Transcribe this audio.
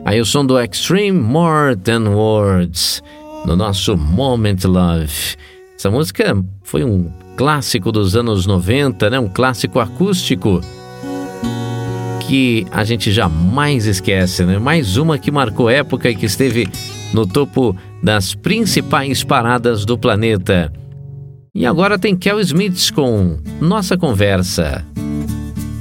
Aí o som do Extreme, More Than Words, no nosso Moment Love. Essa música foi um clássico dos anos 90, né? Um clássico acústico que a gente jamais esquece, né? Mais uma que marcou época e que esteve no topo das principais paradas do planeta. E agora tem Kel Smith com Nossa Conversa.